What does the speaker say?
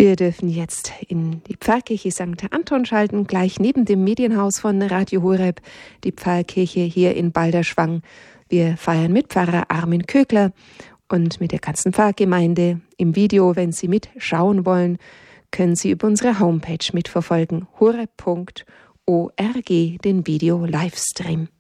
Wir dürfen jetzt in die Pfarrkirche St. Anton schalten, gleich neben dem Medienhaus von Radio Horeb, die Pfarrkirche hier in Balderschwang. Wir feiern mit Pfarrer Armin Kögler und mit der ganzen Pfarrgemeinde. Im Video, wenn Sie mitschauen wollen, können Sie über unsere Homepage mitverfolgen, horeb.org, den Video-Livestream.